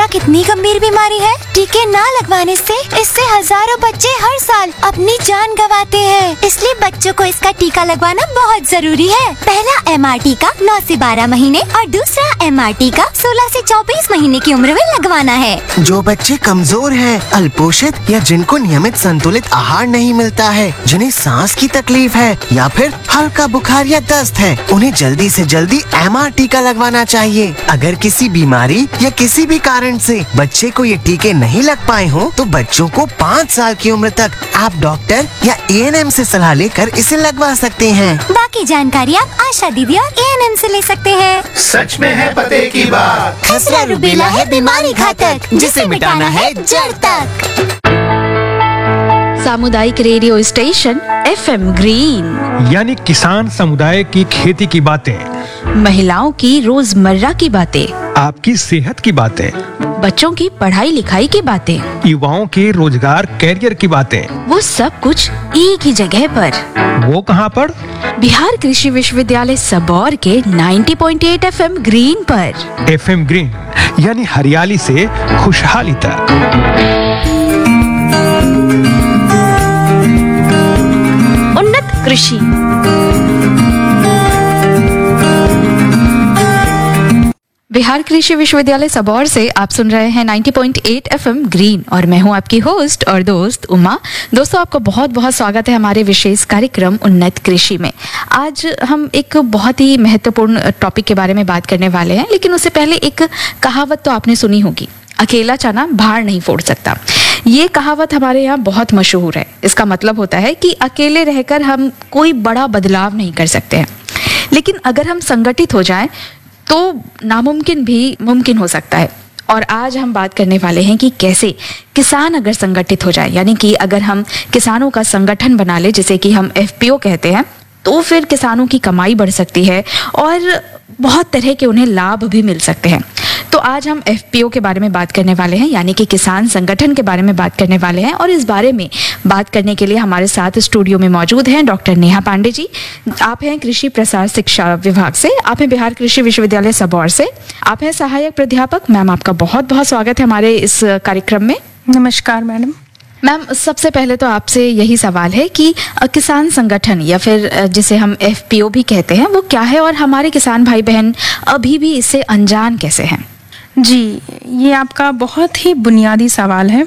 खसरा कितनी गंभीर बीमारी है। टीके न लगवाने से इससे हजारों बच्चे हर साल अपनी जान गंवाते हैं। इसलिए बच्चों को इसका टीका लगवाना बहुत जरूरी है। पहला MR टीका 9 से 12 महीने और दूसरा MR टीका 16 से 24 महीने की उम्र में लगवाना है। जो बच्चे कमजोर हैं, अल्पोषित या जिनको नियमित संतुलित आहार नहीं मिलता है, जिन्हें सांस की तकलीफ है या फिर हल्का बुखार या दस्त है, उन्हें जल्दी से जल्दी MR टीका लगवाना चाहिए। अगर किसी बीमारी या किसी भी कारण से बच्चे को ये टीके नहीं लग पाए हो तो बच्चों को 5 साल की उम्र तक आप डॉक्टर या ANM से सलाह लेकर इसे लगवा सकते हैं। बाकी जानकारी आप आशा दीदी और ANM से ले सकते हैं। सच में है पते की बात। खसरा रुबेला है बीमारी घातक, जिसे मिटाना है जड़ तक। सामुदायिक रेडियो स्टेशन FM ग्रीन, यानी किसान समुदाय की खेती की बातें, महिलाओं की रोजमर्रा की बातें, आपकी सेहत की बातें, बच्चों की पढ़ाई लिखाई की बातें, युवाओं के रोजगार कैरियर की बातें, वो सब कुछ एक ही जगह पर। वो कहाँ पर? बिहार कृषि विश्वविद्यालय सबौर के 90.8 FM ग्रीन पर। FM ग्रीन यानी हरियाली से खुशहाली तक। उन्नत कृषि। बिहार कृषि विश्वविद्यालय सबौर से आप सुन रहे हैं 90.8 FM ग्रीन और मैं हूं आपकी होस्ट और दोस्त उमा। दोस्तों, आपका बहुत बहुत स्वागत है हमारे विशेष कार्यक्रम उन्नत कृषि में। आज हम एक बहुत ही महत्वपूर्ण टॉपिक के बारे में बात करने वाले हैं, लेकिन उससे पहले एक कहावत तो आपने सुनी होगी, अकेला चना भार नहीं फोड़ सकता। ये कहावत हमारे यहाँ बहुत मशहूर है। इसका मतलब होता है कि अकेले रहकर हम कोई बड़ा बदलाव नहीं कर सकते हैं, लेकिन अगर हम संगठित हो जाएं तो नामुमकिन भी मुमकिन हो सकता है। और आज हम बात करने वाले हैं कि कैसे किसान अगर संगठित हो जाए, यानी कि अगर हम किसानों का संगठन बना ले, जिसे कि हम FPO कहते हैं, तो फिर किसानों की कमाई बढ़ सकती है और बहुत तरह के उन्हें लाभ भी मिल सकते हैं। तो आज हम FPO के बारे में बात करने वाले हैं, यानी कि किसान संगठन के बारे में बात करने वाले हैं। और इस बारे में बात करने के लिए हमारे साथ स्टूडियो में मौजूद हैं डॉक्टर नेहा पांडे जी। आप हैं कृषि प्रसार शिक्षा विभाग से, आप हैं बिहार कृषि विश्वविद्यालय सबौर से, आप हैं सहायक प्राध्यापक। मैम, आपका बहुत बहुत स्वागत है हमारे इस कार्यक्रम में। नमस्कार मैडम। मैम, सबसे पहले तो आपसे यही सवाल है कि किसान संगठन या फिर जिसे हम FPO भी कहते हैं, वो क्या है और हमारे किसान भाई बहन अभी भी इससे अनजान कैसे हैं? जी, ये आपका बहुत ही बुनियादी सवाल है।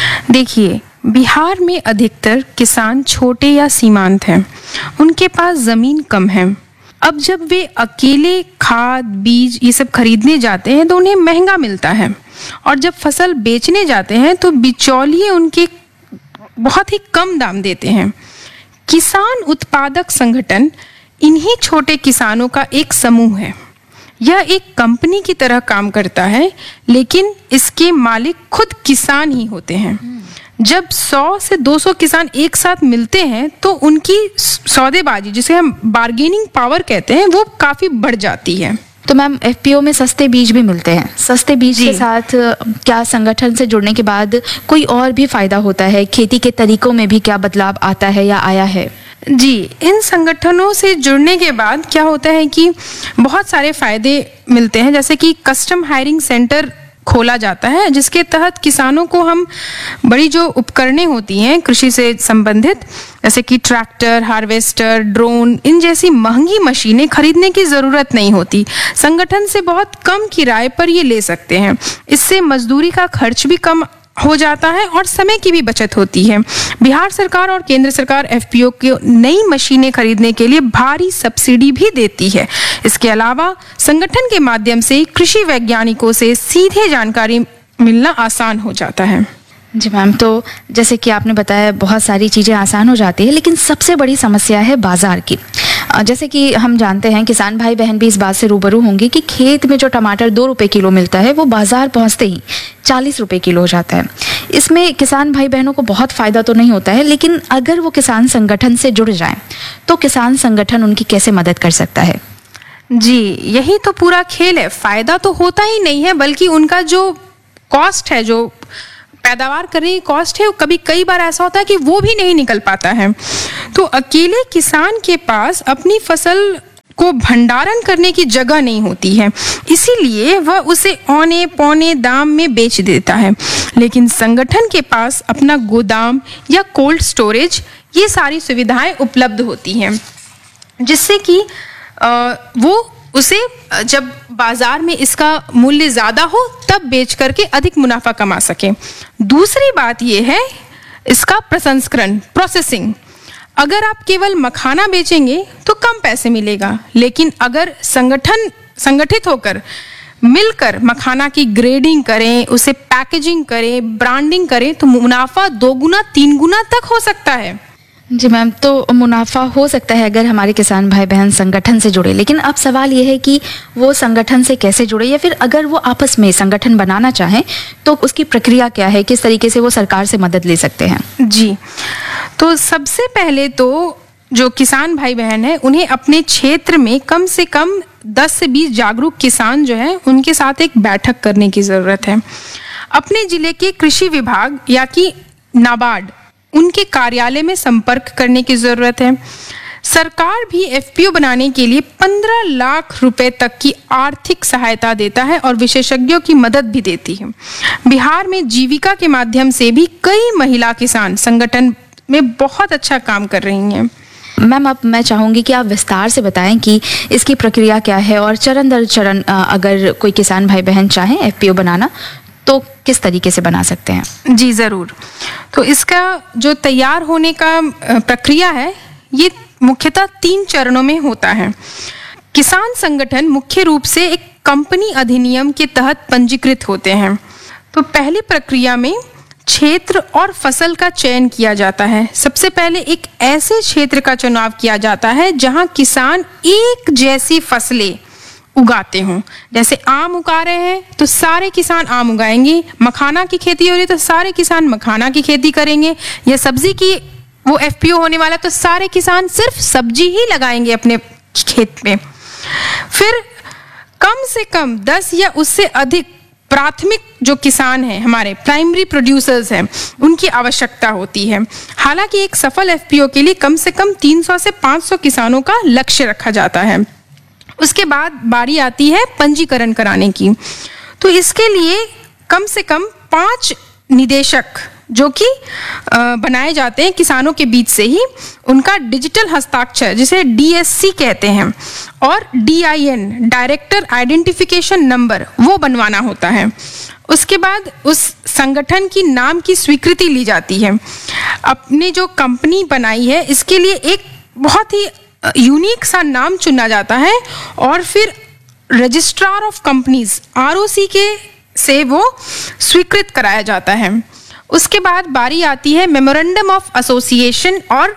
देखिए, बिहार में अधिकतर किसान छोटे या सीमांत हैं, उनके पास ज़मीन कम है। अब जब वे अकेले खाद बीज ये सब खरीदने जाते हैं तो उन्हें महंगा मिलता है, और जब फसल बेचने जाते हैं तो बिचौलिए उनके बहुत ही कम दाम देते हैं। किसान उत्पादक संगठन इन्हीं छोटे किसानों का एक समूह है। यह एक कंपनी की तरह काम करता है, लेकिन इसके मालिक खुद किसान ही होते हैं। जब 100 से 200 किसान एक साथ मिलते हैं तो उनकी सौदेबाजी, जिसे हम बार्गेनिंग पावर कहते हैं, वो काफी बढ़ जाती है। तो मैम, FPO में सस्ते बीज भी मिलते हैं। सस्ते बीज के साथ क्या संगठन से जुड़ने के बाद कोई और भी फायदा होता है? खेती के तरीकों में भी क्या बदलाव आता है या आया है? जी, इन संगठनों से जुड़ने के बाद क्या होता है कि बहुत सारे फायदे मिलते हैं। जैसे कि कस्टम हायरिंग सेंटर खोला जाता है, जिसके तहत किसानों को हम बड़ी जो उपकरणें होती हैं कृषि से संबंधित, जैसे कि ट्रैक्टर, हार्वेस्टर, ड्रोन, इन जैसी महंगी मशीनें खरीदने की ज़रूरत नहीं होती। संगठन से बहुत कम किराए पर ये ले सकते हैं। इससे मजदूरी का खर्च भी कम हो जाता है और समय की भी बचत होती है। बिहार सरकार और केंद्र सरकार FPO की नई मशीनें खरीदने के लिए भारी सब्सिडी भी देती है। इसके अलावा संगठन के माध्यम से कृषि वैज्ञानिकों से सीधे जानकारी मिलना आसान हो जाता है। जी मैम, तो जैसे कि आपने बताया बहुत सारी चीज़ें आसान हो जाती है, लेकिन सबसे बड़ी समस्या है बाजार की। जैसे कि हम जानते हैं, किसान भाई बहन भी इस बात से रूबरू होंगे कि खेत में जो टमाटर 2 रुपए किलो मिलता है, वो बाजार पहुंचते ही 40 रुपए किलो हो जाता है। इसमें किसान भाई बहनों को बहुत फ़ायदा तो नहीं होता है, लेकिन अगर वो किसान संगठन से जुड़ जाएं तो किसान संगठन उनकी कैसे मदद कर सकता है? जी, यही तो पूरा खेल है। फ़ायदा तो होता ही नहीं है, बल्कि उनका जो कॉस्ट है, जो पैदावार करने की कॉस्ट है, कई बार ऐसा होता है कि वो भी नहीं निकल पाता है। तो अकेले किसान के पास अपनी फसल को भंडारण करने की जगह नहीं होती है, इसीलिए वह उसे औने पौने दाम में बेच देता है। लेकिन संगठन के पास अपना गोदाम या कोल्ड स्टोरेज, ये सारी सुविधाएं उपलब्ध होती हैं, जिससे कि वो उसे जब बाजार में इसका मूल्य ज़्यादा हो तब बेच करके अधिक मुनाफा कमा सके। दूसरी बात ये है इसका प्रसंस्करण, प्रोसेसिंग। अगर आप केवल मखाना बेचेंगे तो कम पैसे मिलेगा, लेकिन अगर संगठित होकर मिलकर मखाना की ग्रेडिंग करें, उसे पैकेजिंग करें, ब्रांडिंग करें तो मुनाफा 2 गुना 3 गुना तक हो सकता है। जी मैम, तो मुनाफा हो सकता है अगर हमारे किसान भाई बहन संगठन से जुड़े, लेकिन अब सवाल ये है कि वो संगठन से कैसे जुड़े, या फिर अगर वो आपस में संगठन बनाना चाहें तो उसकी प्रक्रिया क्या है, किस तरीके से वो सरकार से मदद ले सकते हैं? जी, तो सबसे पहले तो जो किसान भाई बहन है उन्हें अपने क्षेत्र में कम से कम 10 से 20 जागरूक किसान जो है उनके साथ एक बैठक करने की ज़रूरत है। अपने जिले के कृषि विभाग या कि नाबार्ड, उनके कार्यालय में संपर्क करने की जरूरत है। सरकार भी एफपीओ बनाने के लिए 15 लाख रुपए तक की आर्थिक सहायता देता है और विशेषज्ञों की मदद भी देती है। बिहार में जीविका के माध्यम से भी कई महिला किसान संगठन में बहुत अच्छा काम कर रही हैं। मैम, अब मैं चाहूँगी कि आप विस्तार से बताएं कि इसकी प्रक्रिया क्या है और चरण दर चरण अगर कोई किसान भाई बहन चाहें एफपीओ बनाना तो किस तरीके से बना सकते हैं? जी ज़रूर। तो इसका जो तैयार होने का प्रक्रिया है ये मुख्यतः 3 चरणों में होता है। किसान संगठन मुख्य रूप से एक कंपनी अधिनियम के तहत पंजीकृत होते हैं। तो पहली प्रक्रिया में क्षेत्र और फसल का चयन किया जाता है। सबसे पहले एक ऐसे क्षेत्र का चुनाव किया जाता है जहां किसान एक जैसी फसलें उगाते हों। जैसे आम उगा रहे हैं तो सारे किसान आम उगाएंगे, मखाना की खेती हो रही है तो सारे किसान मखाना की खेती करेंगे, या सब्जी की वो एफपीओ होने वाला तो सारे किसान सिर्फ सब्जी ही लगाएंगे अपने खेत में। फिर कम से कम 10 या उससे अधिक प्राथमिक जो किसान हैं, हमारे प्राइमरी प्रोड्यूसर्स हैं, उनकी आवश्यकता होती है। हालांकि एक सफल एफपीओ के लिए कम से कम 300 से 500 किसानों का लक्ष्य रखा जाता है। उसके बाद बारी आती है पंजीकरण कराने की। तो इसके लिए कम से कम 5 निदेशक जो कि बनाए जाते हैं किसानों के बीच से ही, उनका डिजिटल हस्ताक्षर जिसे डीएससी कहते हैं और डीआईएन, डायरेक्टर आइडेंटिफिकेशन नंबर, वो बनवाना होता है। उसके बाद उस संगठन की नाम की स्वीकृति ली जाती है। अपने जो कंपनी बनाई है इसके लिए एक बहुत ही यूनिक सा नाम चुना जाता है और फिर रजिस्ट्रार ऑफ कंपनीज आरओसी के से वो स्वीकृत कराया जाता है। उसके बाद बारी आती है मेमोरेंडम ऑफ एसोसिएशन और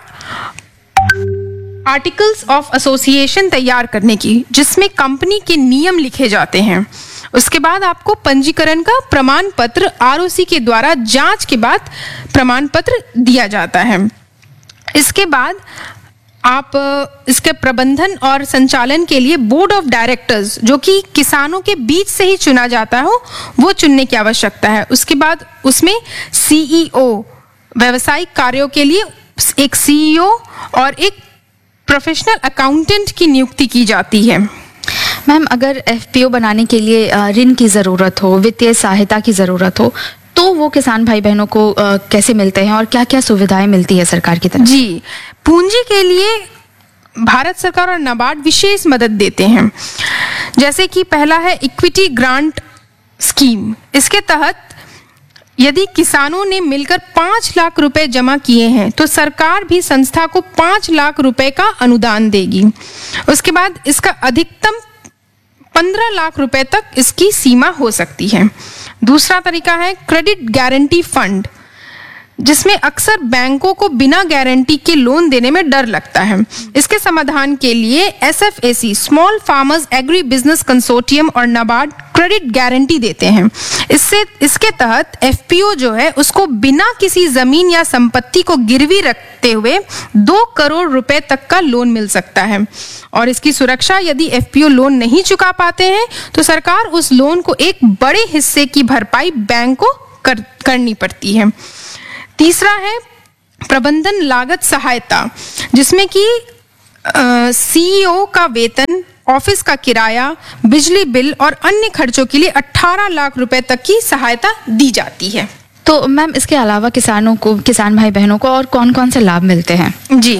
आर्टिकल्स ऑफ एसोसिएशन तैयार करने की, जिसमें कंपनी के नियम लिखे जाते हैं। उसके बाद आपको पंजीकरण का प्रमाण पत्र आरओसी के द्वारा जांच के बाद प्रमाण पत्र दिया जाता है। इसके बाद आप इसके प्रबंधन और संचालन के लिए बोर्ड ऑफ डायरेक्टर्स, जो कि किसानों के बीच से ही चुना जाता हो, वो चुनने की आवश्यकता है। उसके बाद उसमें सीईओ, व्यावसायिक कार्यों के लिए एक सीईओ और एक प्रोफेशनल अकाउंटेंट की नियुक्ति की जाती है। मैम, अगर एफपीओ बनाने के लिए ऋण की ज़रूरत हो, वित्तीय सहायता की ज़रूरत हो, तो वो किसान भाई बहनों को कैसे मिलते हैं और क्या क्या सुविधाएं मिलती है सरकार की तरफ? जी, पूंजी के लिए भारत सरकार और नाबार्ड विशेष मदद देते हैं। जैसे कि पहला है इक्विटी ग्रांट स्कीम। इसके तहत यदि किसानों ने मिलकर 5 लाख रुपए जमा किए हैं तो सरकार भी संस्था को 5 लाख रुपए का अनुदान देगी। उसके बाद इसका अधिकतम 15 लाख रुपए तक इसकी सीमा हो सकती है। दूसरा तरीका है क्रेडिट गारंटी फंड, जिसमें अक्सर बैंकों को बिना गारंटी के लोन देने में डर लगता है। इसके समाधान के लिए SFAC, small farmers agri business consortium और नाबार्ड क्रेडिट गारंटी देते हैं। इसके तहत एफपीओ जो है उसको बिना किसी जमीन या संपत्ति को गिरवी रखते हुए 2 करोड़ रुपए तक का लोन मिल सकता है। और इसकी सुरक्षा, यदि एफपीओ लोन नहीं चुका पाते हैं तो सरकार उस लोन को एक बड़े हिस्से की भरपाई बैंक को करनी पड़ती है। तीसरा है प्रबंधन लागत सहायता, जिसमें कि सीईओ का वेतन, ऑफिस का किराया, बिजली बिल और अन्य खर्चों के लिए 18 लाख रुपए तक की सहायता दी जाती है। तो मैम इसके अलावा किसान भाई बहनों को और कौन कौन से लाभ मिलते हैं? जी,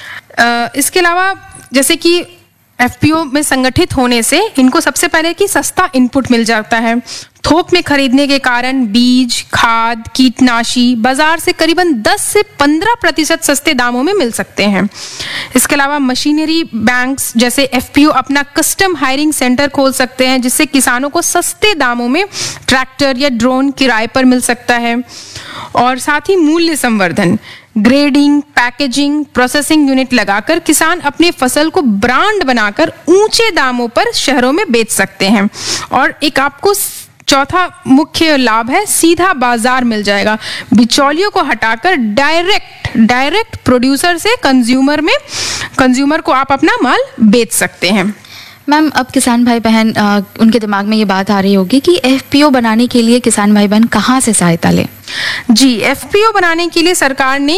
इसके अलावा जैसे कि एफपीओ में संगठित होने से इनको सबसे पहले कि सस्ता इनपुट मिल जाता है। थोक में खरीदने के कारण बीज, खाद, कीटनाशी बाजार से करीबन 10 से 15% सस्ते दामों में मिल सकते हैं। इसके अलावा मशीनरी बैंक्स जैसे एफपीओ अपना कस्टम हायरिंग सेंटर खोल सकते हैं, जिससे किसानों को सस्ते दामों में ट्रैक्टर या ड्रोन किराए पर मिल सकता है। और साथ ही मूल्य संवर्धन, ग्रेडिंग, पैकेजिंग, प्रोसेसिंग यूनिट लगाकर किसान अपने फसल को ब्रांड बनाकर ऊंचे दामों पर शहरों में बेच सकते हैं। और एक आपको चौथा मुख्य लाभ है, सीधा बाजार मिल जाएगा। बिचौलियों को हटाकर डायरेक्ट प्रोड्यूसर से कंज्यूमर को आप अपना माल बेच सकते हैं। मैम अब किसान भाई बहन उनके दिमाग में ये बात आ रही होगी कि एफपीओ बनाने के लिए किसान भाई बहन कहाँ से सहायता लें? जी, एफपीओ बनाने के लिए सरकार ने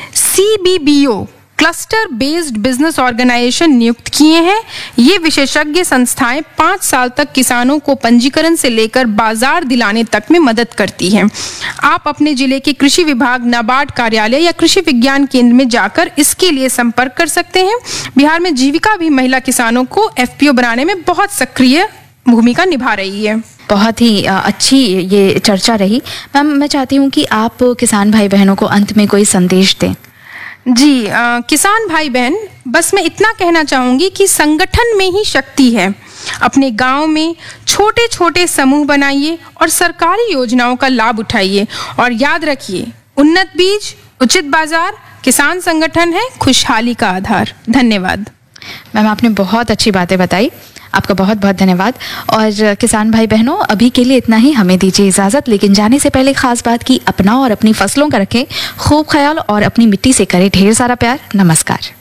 CBBO cluster based business organisation नियुक्त किए हैं। ये विशेषज्ञ संस्थाएं 5 साल तक किसानों को पंजीकरण से लेकर बाजार दिलाने तक में मदद करती हैं। आप अपने जिले के कृषि विभाग, नाबार्ड कार्यालय या कृषि विज्ञान केंद्र में जाकर इसके लिए संपर्क कर सकते हैं। बिहार में जीविका भी महिला किसानों को एफपीओ बनाने में बहुत सक्रिय भूमिका निभा रही है। बहुत ही अच्छी ये चर्चा रही। मैम मैं चाहती हूँ कि आप किसान भाई बहनों को अंत में कोई संदेश दें। जी, किसान भाई बहन, बस मैं इतना कहना चाहूंगी कि संगठन में ही शक्ति है। अपने गांव में छोटे छोटे समूह बनाइए और सरकारी योजनाओं का लाभ उठाइए। और याद रखिए, उन्नत बीज, उचित बाजार, किसान संगठन है खुशहाली का आधार। धन्यवाद। मैम आपने बहुत अच्छी बातें बताई, आपका बहुत बहुत धन्यवाद। और किसान भाई बहनों, अभी के लिए इतना ही, हमें दीजिए इजाज़त। लेकिन जाने से पहले खास बात की अपना और अपनी फसलों का रखें खूब ख्याल और अपनी मिट्टी से करें ढेर सारा प्यार। नमस्कार।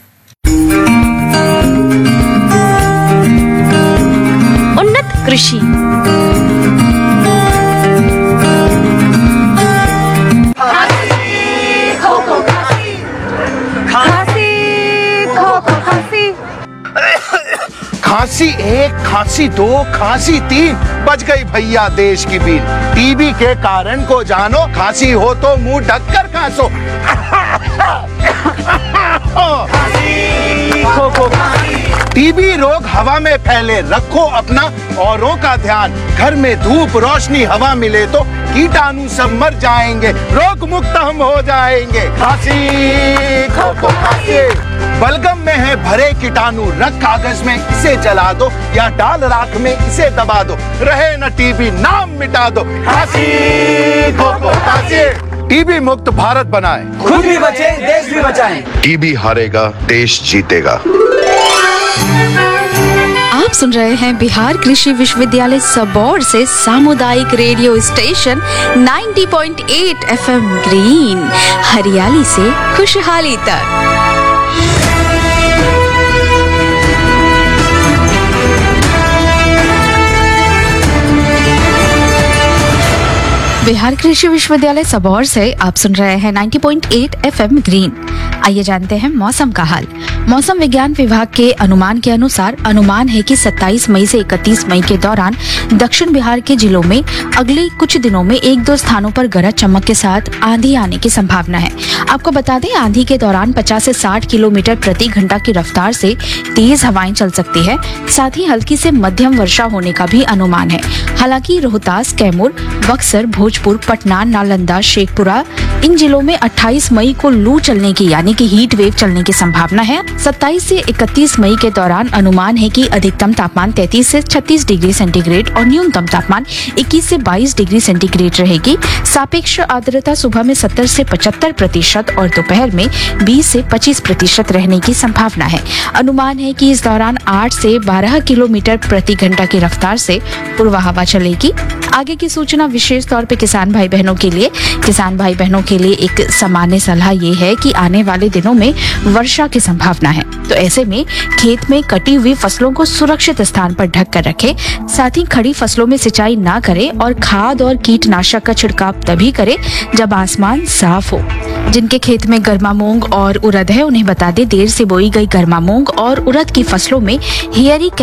उन्नत कृषि। खांसी 1, खांसी 2, खांसी 3, बच गई भैया देश की बीन। टीबी के कारण को जानो, खांसी हो तो मुंह ढककर खांसो। टीबी रोग हवा में फैले, रखो अपना औरों का ध्यान। घर में धूप, रोशनी, हवा मिले तो कीटाणु सब मर जाएंगे, रोग मुक्त हम हो जाएंगे। खांसी खो खांसी, बलगम में है भरे कीटाणु, रख कागज में इसे जला दो या डाल राख में इसे दबा दो, रहे न टीबी नाम मिटा दो। खांसी खो खांसी, टीबी मुक्त भारत बनाए, खुद भी बचे देश भी बचाएं। टीबी हारेगा देश जीतेगा। आप सुन रहे हैं बिहार कृषि विश्वविद्यालय सबौर से सामुदायिक रेडियो स्टेशन 90.8 FM ग्रीन, हरियाली से खुशहाली तक। बिहार कृषि विश्वविद्यालय सबौर से आप सुन रहे हैं 90.8 FM ग्रीन। आइए जानते हैं मौसम का हाल। मौसम विज्ञान विभाग के अनुमान के अनुसार अनुमान है कि 27 मई से 31 मई के दौरान दक्षिण बिहार के जिलों में अगले कुछ दिनों में 1-2 स्थानों पर गरज चमक के साथ आंधी आने की संभावना है। आपको बता दें, आंधी के दौरान 50 से 60 किलोमीटर प्रति घंटा की रफ्तार से तेज हवाएं चल सकती है। साथ ही हल्की से मध्यम वर्षा होने का भी अनुमान है। हालांकि रोहतास, कैमूर, बक्सर, भोजपुर, पटना, नालंदा, शेखपुरा इन जिलों में 28 मई को लू चलने की यानी कि हीट वेव चलने की संभावना है। 27 से 31 मई के दौरान अनुमान है कि अधिकतम तापमान 33 से 36 डिग्री सेंटीग्रेड और न्यूनतम तापमान 21 से 22 डिग्री सेंटीग्रेड रहेगी। सापेक्ष आर्द्रता सुबह में 70 से 75% और दोपहर में 20 से 25% रहने की संभावना है। अनुमान है कि इस दौरान 8 से 12 किलोमीटर प्रति घंटा की रफ्तार से पूर्वा हवा चलेगी। आगे की सूचना विशेष तौर पे किसान भाई बहनों के लिए। किसान भाई बहनों के लिए एक सामान्य सलाह ये है कि आने वाले दिनों में वर्षा की संभावना है, तो ऐसे में खेत में कटी हुई फसलों को सुरक्षित स्थान पर ढक कर रखें। साथ ही खड़ी फसलों में सिंचाई ना करें और खाद और कीटनाशक का छिड़काव तभी करें जब आसमान साफ हो। जिनके खेत में गर्मा मूंग और उड़द है, उन्हें बता दें देर से बोई गई गर्मा मूंग और उड़द की फसलों में हियरी